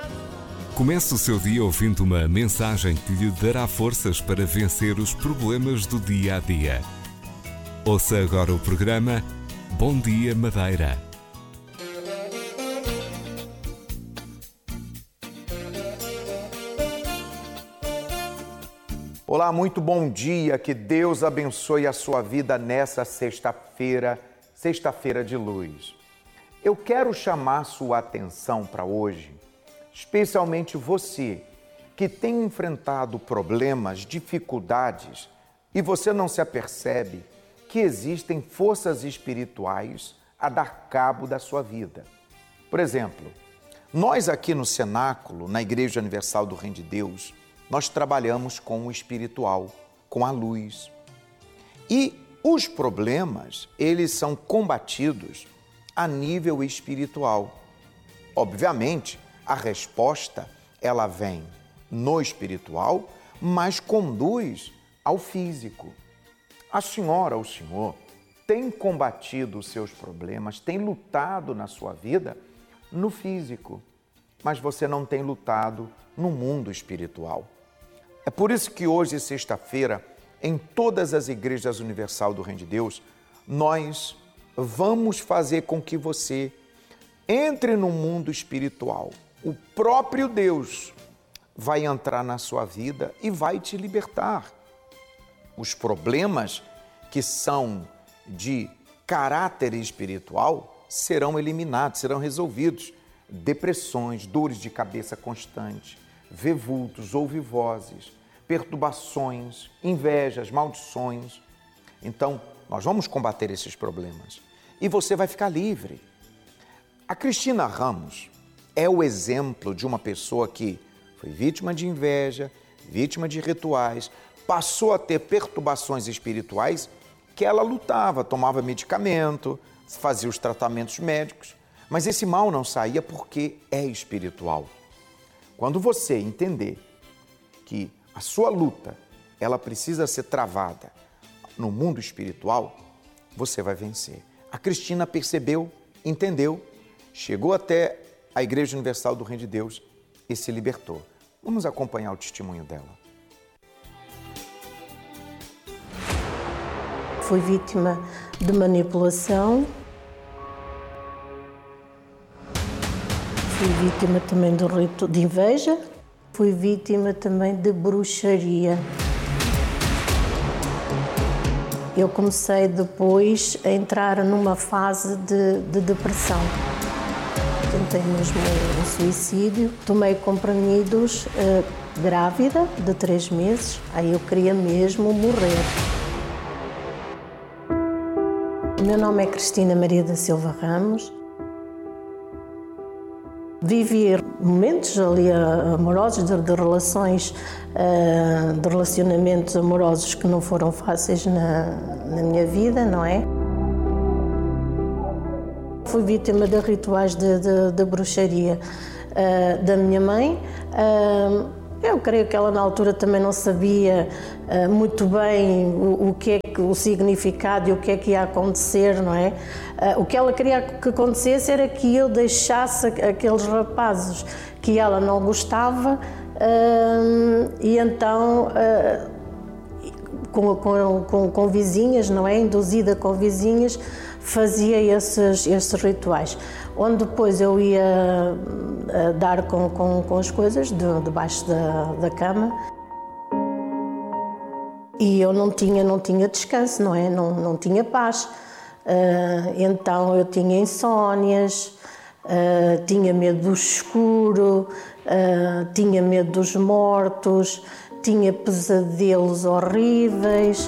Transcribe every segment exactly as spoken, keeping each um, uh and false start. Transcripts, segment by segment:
Comece o seu dia ouvindo uma mensagem que lhe dará forças para vencer os problemas do dia a dia. Ouça agora o programa Bom Dia Madeira. Olá, muito bom dia, que Deus abençoe a sua vida nessa sexta-feira, sexta-feira de luz. Eu quero chamar sua atenção para hoje, especialmente você que tem enfrentado problemas, dificuldades e você não se apercebe que existem forças espirituais a dar cabo da sua vida. Por exemplo, nós aqui no Cenáculo, na Igreja Universal do Reino de Deus, nós trabalhamos com o espiritual, com a luz. E os problemas, eles são combatidos a nível espiritual. Obviamente, a resposta, ela vem no espiritual, mas conduz ao físico. A senhora ou o senhor tem combatido os seus problemas, tem lutado na sua vida no físico, mas você não tem lutado no mundo espiritual. É por isso que hoje, sexta-feira, em todas as igrejas Universal do Reino de Deus, nós vamos fazer com que você entre no mundo espiritual. O próprio Deus vai entrar na sua vida e vai te libertar. Os problemas que são de caráter espiritual serão eliminados, serão resolvidos. Depressões, dores de cabeça constante, vê vultos, ouve vozes, perturbações, invejas, maldições. Então, nós vamos combater esses problemas e você vai ficar livre. A Cristina Ramos é o exemplo de uma pessoa que foi vítima de inveja, vítima de rituais, passou a ter perturbações espirituais que ela lutava, tomava medicamento, fazia os tratamentos médicos, mas esse mal não saía porque é espiritual. Quando você entender que a sua luta, ela precisa ser travada no mundo espiritual, você vai vencer. A Cristina percebeu, entendeu, chegou até a Igreja Universal do Reino de Deus e se libertou. Vamos acompanhar o testemunho dela. Fui vítima de manipulação. Fui vítima também do rito de inveja. Fui vítima também de bruxaria. Eu comecei depois a entrar numa fase de, de depressão. Tentei mesmo um suicídio. Tomei comprimidos uh, grávida de três meses. Aí eu queria mesmo morrer. O meu nome é Cristina Maria da Silva Ramos. Vivi momentos ali amorosos, de, de relações, de relacionamentos amorosos que não foram fáceis na, na minha vida, não é? Fui vítima de rituais de, de, de bruxaria uh, da minha mãe. Uh, eu creio que ela na altura também não sabia uh, muito bem o, o que é que, o significado e o que é que ia acontecer, não é? Uh, o que ela queria que acontecesse era que eu deixasse aqueles rapazes que ela não gostava uh, e então uh, com, com, com, com vizinhas, não é? Induzida com vizinhas, fazia esses, esses rituais, onde depois eu ia uh, dar com, com, com as coisas de, debaixo da, da cama e eu não tinha, não tinha descanso, não é? Não, não tinha paz. Uh, então eu tinha insónias, uh, tinha medo do escuro, uh, tinha medo dos mortos, tinha pesadelos horríveis.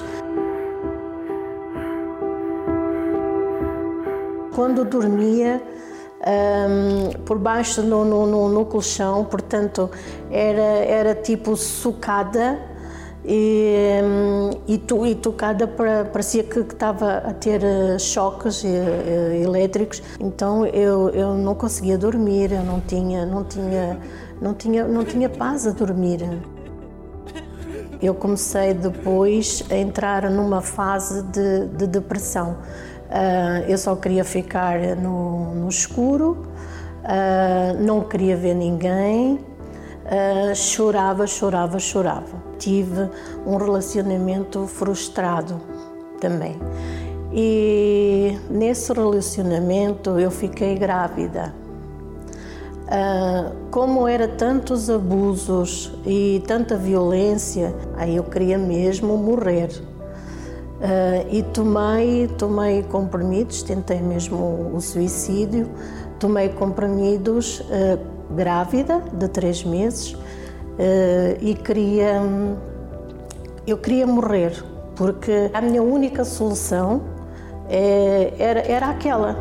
Quando dormia, um, por baixo no, no, no, no colchão, portanto, era, era tipo socada e, e, to, e tocada, para, parecia que, que estava a ter choques elétricos. Então eu, eu não conseguia dormir, eu não tinha, não tinha, não tinha, não tinha paz a dormir. Eu comecei depois a entrar numa fase de, de depressão. Uh, eu só queria ficar no, no escuro, uh, não queria ver ninguém, uh, chorava, chorava, chorava. Tive um relacionamento frustrado também. E nesse relacionamento eu fiquei grávida. Uh, como era tantos abusos e tanta violência, aí eu queria mesmo morrer. Uh, e tomei, tomei comprimidos, tentei mesmo o suicídio, tomei comprimidos uh, grávida de três meses uh, e queria, eu queria morrer, porque a minha única solução é, era, era aquela.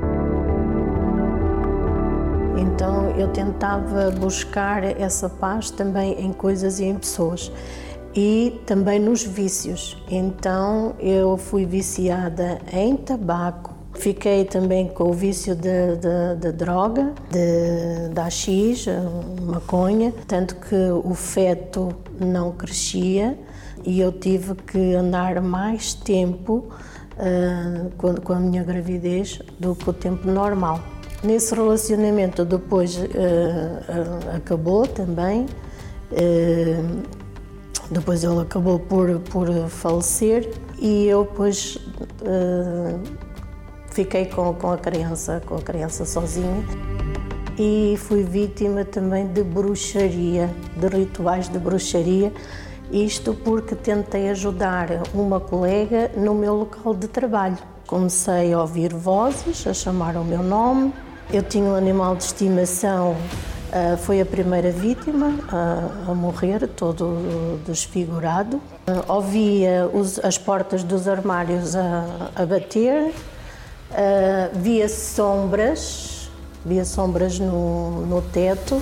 Então eu tentava buscar essa paz também em coisas e em pessoas e também nos vícios. Então eu fui viciada em tabaco, fiquei também com o vício de, de, de droga, de, de haxixe, maconha, tanto que o feto não crescia e eu tive que andar mais tempo uh, com, com a minha gravidez do que o tempo normal. Nesse relacionamento depois uh, uh, acabou também, uh, depois ele acabou por, por falecer e eu depois uh, fiquei com, com a criança, com a criança sozinha e fui vítima também de bruxaria, de rituais de bruxaria, isto porque tentei ajudar uma colega no meu local de trabalho. Comecei a ouvir vozes, a chamar o meu nome. Eu tinha um animal de estimação, uh, foi a primeira vítima uh, a morrer, todo desfigurado. Uh, ouvia os, as portas dos armários a, a bater, uh, via sombras, via sombras no, no teto.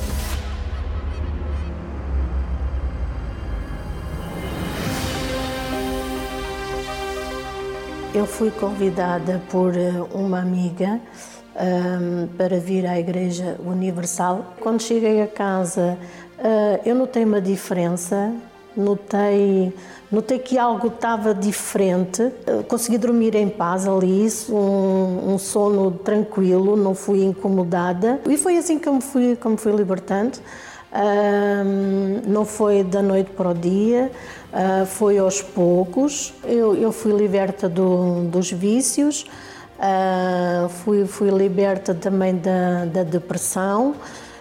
Eu fui convidada por uma amiga um, para vir à Igreja Universal. Quando cheguei a casa, uh, eu notei uma diferença, notei, notei que algo estava diferente. Uh, consegui dormir em paz ali, um, um sono tranquilo, não fui incomodada. E foi assim que eu me fui, que me fui libertando. Uh, não foi da noite para o dia, uh, foi aos poucos. Eu, eu fui liberta do, dos vícios, uh, fui, fui liberta também da, da depressão.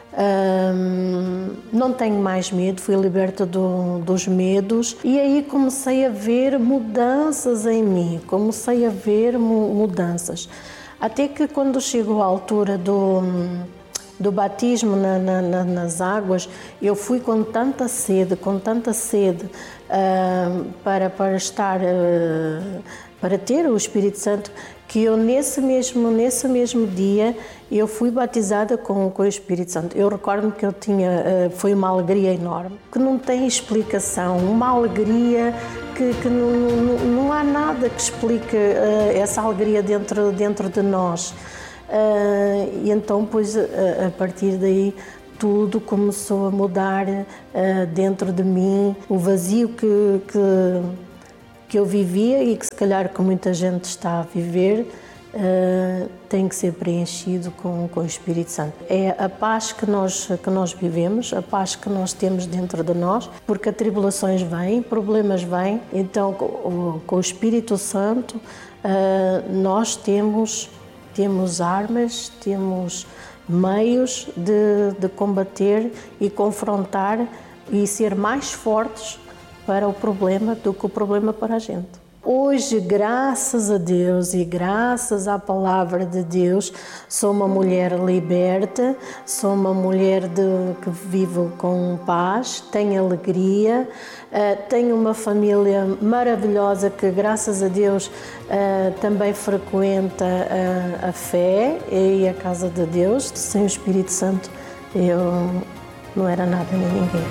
Uh, não tenho mais medo, fui liberta do, dos medos e aí comecei a ver mudanças em mim, comecei a ver mudanças. Até que quando chegou a altura do... do batismo na, na, nas águas, eu fui com tanta sede, com tanta sede uh, para, para estar, uh, para ter o Espírito Santo, que eu nesse mesmo, nesse mesmo dia eu fui batizada com, com o Espírito Santo. Eu recordo-me que eu tinha, uh, foi uma alegria enorme, que não tem explicação, uma alegria que, que não, não, não há nada que explique uh, essa alegria dentro, dentro de nós. Uh, e então, pois, uh, a partir daí, tudo começou a mudar uh, dentro de mim. O vazio que, que, que eu vivia e que, se calhar, que muita gente está a viver, uh, tem que ser preenchido com, com o Espírito Santo. É a paz que nós, que nós vivemos, a paz que nós temos dentro de nós, porque as tribulações vêm, problemas vêm. Então, com, com o Espírito Santo, uh, nós temos... Temos armas, temos meios de, de combater e confrontar e ser mais fortes para o problema do que o problema para a gente. Hoje, graças a Deus e graças à palavra de Deus, sou uma mulher liberta, sou uma mulher de, que vive com paz, tenho alegria, uh, tenho uma família maravilhosa que, graças a Deus, uh, também frequenta uh, a fé e a casa de Deus. Sem o Espírito Santo, eu não era nada nem ninguém.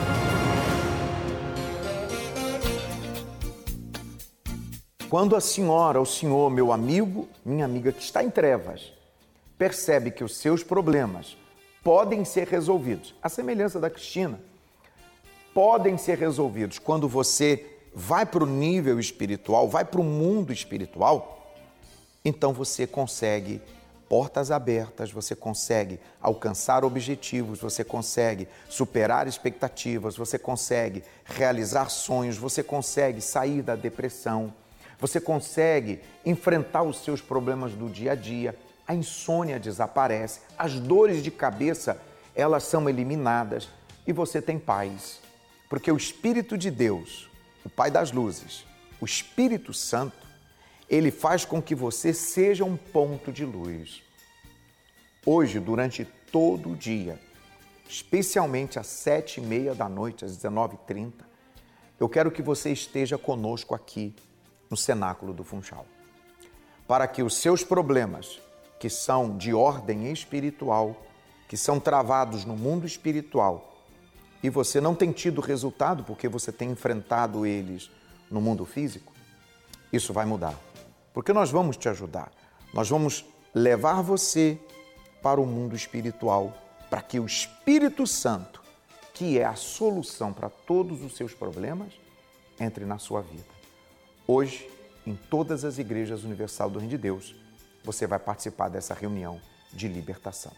Quando a senhora, o senhor, meu amigo, minha amiga que está em trevas, percebe que os seus problemas podem ser resolvidos, à semelhança da Cristina, podem ser resolvidos quando você vai para o nível espiritual, vai para o mundo espiritual, então você consegue portas abertas, você consegue alcançar objetivos, você consegue superar expectativas, você consegue realizar sonhos, você consegue sair da depressão, você consegue enfrentar os seus problemas do dia a dia, a insônia desaparece, as dores de cabeça, elas são eliminadas e você tem paz. Porque o Espírito de Deus, o Pai das Luzes, o Espírito Santo, ele faz com que você seja um ponto de luz. Hoje, durante todo o dia, especialmente às sete e meia da noite, às dezenove e trinta, eu quero que você esteja conosco aqui no Cenáculo do Funchal, para que os seus problemas, que são de ordem espiritual, que são travados no mundo espiritual, e você não tem tido resultado porque você tem enfrentado eles no mundo físico, isso vai mudar. Porque nós vamos te ajudar. Nós vamos levar você para o mundo espiritual, para que o Espírito Santo, que é a solução para todos os seus problemas, entre na sua vida. Hoje, em todas as igrejas Universal do Reino de Deus, você vai participar dessa reunião de libertação.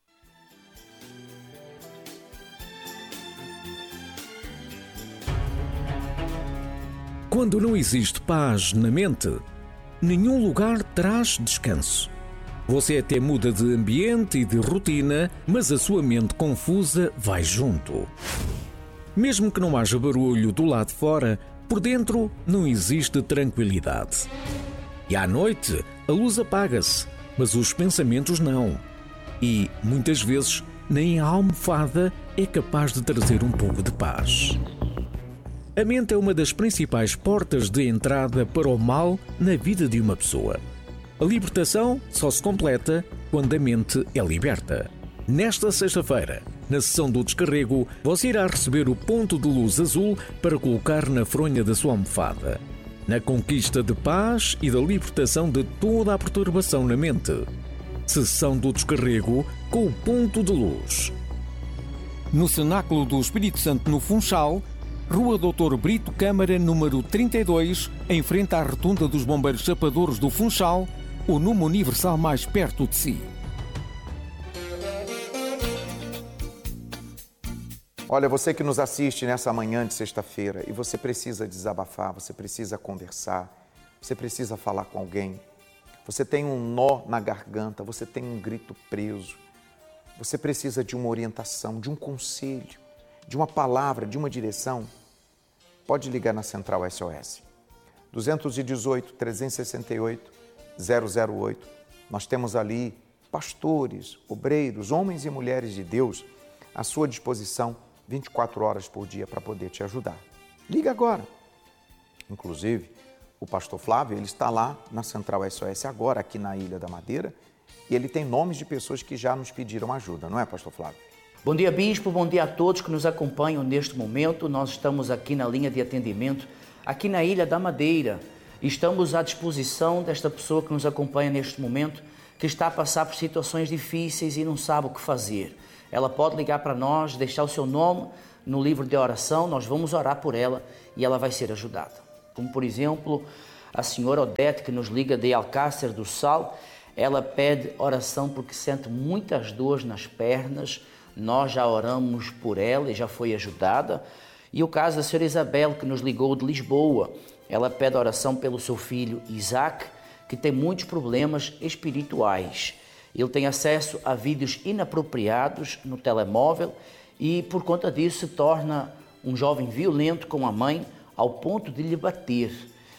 Quando não existe paz na mente, nenhum lugar traz descanso. Você até muda de ambiente e de rotina, mas a sua mente confusa vai junto. Mesmo que não haja barulho do lado de fora, por dentro não existe tranquilidade. E à noite, a luz apaga-se, mas os pensamentos não. E, muitas vezes, nem a almofada é capaz de trazer um pouco de paz. A mente é uma das principais portas de entrada para o mal na vida de uma pessoa. A libertação só se completa quando a mente é liberta. Nesta sexta-feira, na sessão do descarrego, você irá receber o ponto de luz azul para colocar na fronha da sua almofada, na conquista de paz e da libertação de toda a perturbação na mente. Sessão do descarrego com o ponto de luz. No Cenáculo do Espírito Santo no Funchal, Rua doutor Brito Câmara, número trinta e dois, em frente à rotunda dos Bombeiros Chapadores do Funchal, o número universal mais perto de si. Olha, você que nos assiste nessa manhã de sexta-feira e você precisa desabafar, você precisa conversar, você precisa falar com alguém, você tem um nó na garganta, você tem um grito preso, você precisa de uma orientação, de um conselho, de uma palavra, de uma direção, pode ligar na Central S O S. dois um oito, três seis oito, zero zero oito. Nós temos ali pastores, obreiros, homens e mulheres de Deus à sua disposição vinte e quatro horas por dia para poder te ajudar. Liga agora. Inclusive, o pastor Flávio, ele está lá na Central S O S agora, aqui na Ilha da Madeira, e ele tem nomes de pessoas que já nos pediram ajuda, não é, pastor Flávio? Bom dia, Bispo. Bom dia a todos que nos acompanham neste momento. Nós estamos aqui na linha de atendimento, aqui na Ilha da Madeira. Estamos à disposição desta pessoa que nos acompanha neste momento, que está a passar por situações difíceis e não sabe o que fazer. Ela pode ligar para nós, deixar o seu nome no livro de oração, nós vamos orar por ela e ela vai ser ajudada. Como, por exemplo, a senhora Odete, que nos liga de Alcácer do Sal, ela pede oração porque sente muitas dores nas pernas. Nós já oramos por ela e já foi ajudada. E o caso da senhora Isabel, que nos ligou de Lisboa, ela pede oração pelo seu filho Isaac, que tem muitos problemas espirituais. Ele tem acesso a vídeos inapropriados no telemóvel e, por conta disso, se torna um jovem violento com a mãe ao ponto de lhe bater.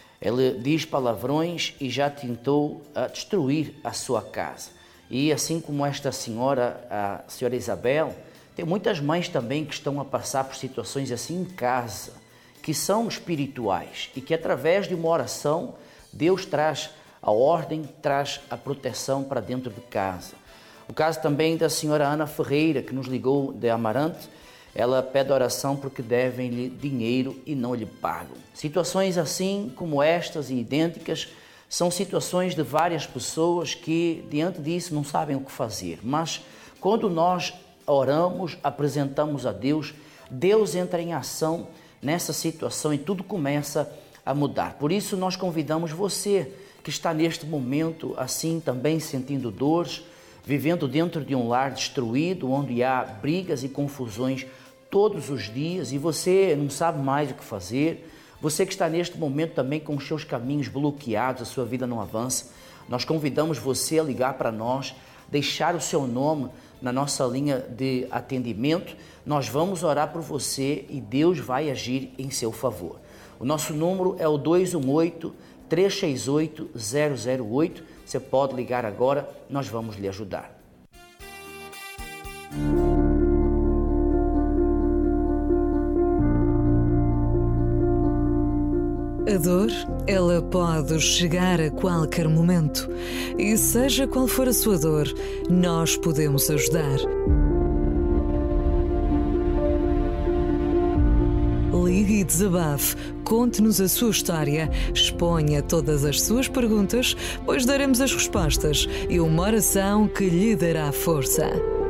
Ele diz palavrões e já tentou uh, destruir a sua casa. E assim como esta senhora, a senhora Isabel, tem muitas mães também que estão a passar por situações assim em casa, que são espirituais e que através de uma oração, Deus traz a ordem, traz a proteção para dentro de casa. O caso também da senhora Ana Ferreira, que nos ligou de Amarante, ela pede oração porque devem-lhe dinheiro e não lhe pagam. Situações assim como estas e idênticas são situações de várias pessoas que, diante disso, não sabem o que fazer. Mas, quando nós oramos, apresentamos a Deus, Deus entra em ação nessa situação e tudo começa a mudar. Por isso, nós convidamos você que está neste momento assim também sentindo dores, vivendo dentro de um lar destruído, onde há brigas e confusões todos os dias e você não sabe mais o que fazer. Você que está neste momento também com os seus caminhos bloqueados, a sua vida não avança, nós convidamos você a ligar para nós, deixar o seu nome na nossa linha de atendimento. Nós vamos orar por você e Deus vai agir em seu favor. O nosso número é o dois um oito, três seis oito, zero zero oito. Você pode ligar agora, nós vamos lhe ajudar. A dor, ela pode chegar a qualquer momento. E seja qual for a sua dor, nós podemos ajudar. Ligue e desabafe, conte-nos a sua história, exponha todas as suas perguntas, pois daremos as respostas e uma oração que lhe dará força.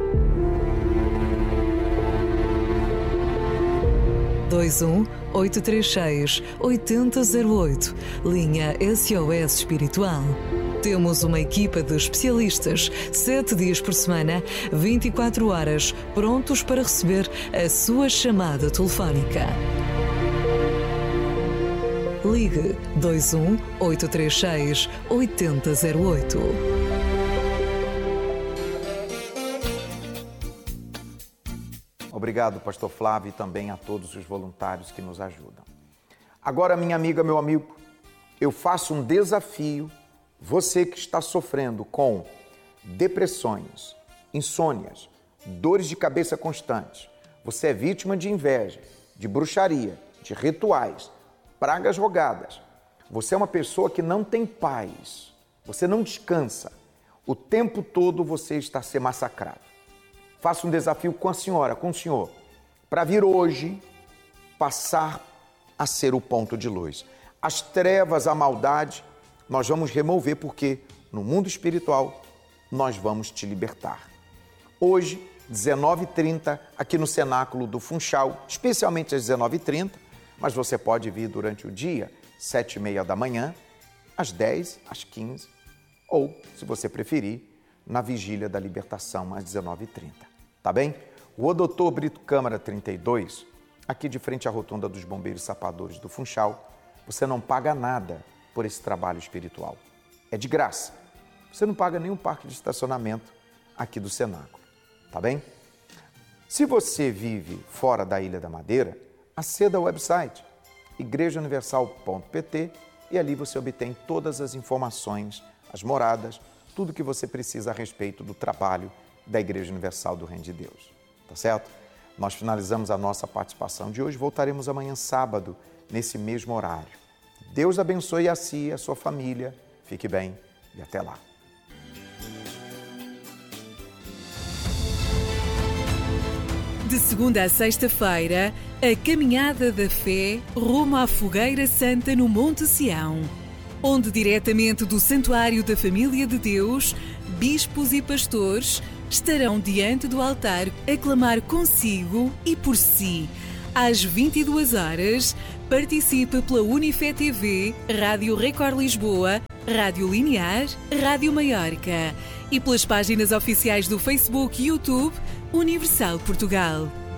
dois um oito três seis, oito zero zero oito, linha S O S Espiritual. Temos uma equipa de especialistas, sete dias por semana, vinte e quatro horas, prontos para receber a sua chamada telefónica. Ligue dois um oito três seis, oito zero zero oito. Obrigado, pastor Flávio, e também a todos os voluntários que nos ajudam. Agora, minha amiga, meu amigo, eu faço um desafio. Você que está sofrendo com depressões, insônias, dores de cabeça constantes, você é vítima de inveja, de bruxaria, de rituais, pragas rogadas. Você é uma pessoa que não tem paz, você não descansa. O tempo todo você está a ser massacrado. Faço um desafio com a senhora, com o senhor, para vir hoje passar a ser o ponto de luz. As trevas, a maldade, nós vamos remover, porque no mundo espiritual nós vamos te libertar. Hoje, dezenove e trinta, aqui no Cenáculo do Funchal, especialmente às dezenove e trinta, mas você pode vir durante o dia, sete e meia da manhã, às dez, às quinze, ou, se você preferir, na Vigília da Libertação, às dezenove e trinta. Tá bem? Rua Doutor Brito Câmara trinta e dois, aqui de frente à rotunda dos Bombeiros Sapadores do Funchal, você não paga nada por esse trabalho espiritual. É de graça. Você não paga nenhum parque de estacionamento aqui do Cenáculo. Tá bem? Se você vive fora da Ilha da Madeira, aceda ao website igreja universal ponto p t e ali você obtém todas as informações, as moradas, tudo que você precisa a respeito do trabalho da Igreja Universal do Reino de Deus. Tá certo? Nós finalizamos a nossa participação de hoje. Voltaremos amanhã sábado, nesse mesmo horário. Deus abençoe a si e a sua família. Fique bem e até lá. De segunda a sexta-feira, a Caminhada da Fé rumo à Fogueira Santa no Monte Sião, onde diretamente do Santuário da Família de Deus, bispos e pastores estarão diante do altar a clamar consigo e por si. Às vinte e duas horas, participe pela Unifé T V, Rádio Record Lisboa, Rádio Linear, Rádio Maiorca e pelas páginas oficiais do Facebook e YouTube Universal Portugal.